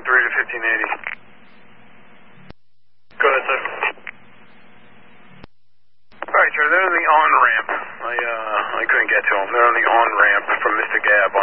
to 1580. Go ahead, sir. Alright, sir, they're on the on-ramp. I couldn't get to them. They're on the on-ramp from Mr. Gab